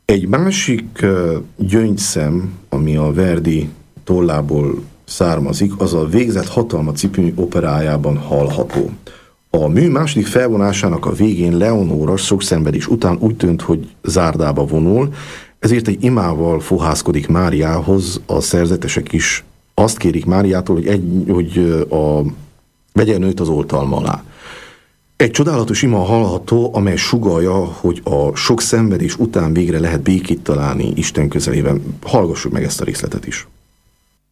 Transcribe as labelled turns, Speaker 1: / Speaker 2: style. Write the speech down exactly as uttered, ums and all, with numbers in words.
Speaker 1: Egy másik gyöngyszem, ami a Verdi tollából származik, az a Végzett hatalma című operájában hallható. A mű második felvonásának a végén Leonóra sok szenvedés után úgy tűnt, hogy zárdába vonul, ezért egy imával fohászkodik Máriához, a szerzetesek is azt kérik Máriától, hogy, egy, hogy a, vegyen őt az oltalma alá. Egy csodálatos ima hallható, amely sugallja, hogy a sok szenvedés után végre lehet békét találni Isten közelében. Hallgassuk meg ezt a részletet is.